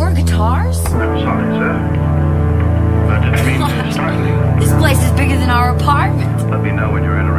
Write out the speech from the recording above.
more guitars? I'm sorry, sir. I didn't mean to startle you. This place is bigger than our apartment. Let me know when you're in a